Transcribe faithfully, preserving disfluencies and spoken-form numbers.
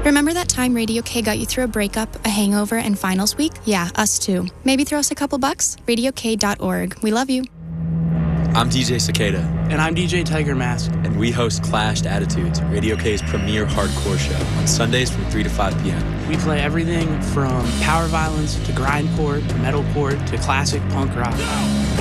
Remember that time Radio K got you through a breakup, a hangover, and finals week? Yeah, us too. Maybe throw us a couple bucks? radio k dot org. We love you. I'm D J Cicada. And I'm D J Tiger Mask. And we host Clashed Attitudes, Radio K's premier hardcore show, on Sundays from three to five p.m. We play everything from power violence to grindcore to metalcore to classic punk rock.